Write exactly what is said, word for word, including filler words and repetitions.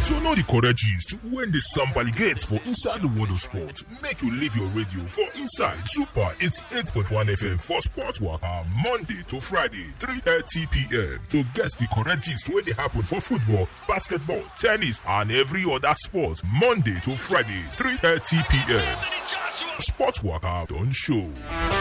To know the correct gist when the Sambali gets for inside the world of sport, make you leave your radio for inside Super eighty-eight point one F M for Sport Waka Monday to Friday, three thirty p.m. to get the correct gist when they happen for football, basketball, tennis, and every other sport. Monday to Friday, three thirty p.m. Sport Waka don't show.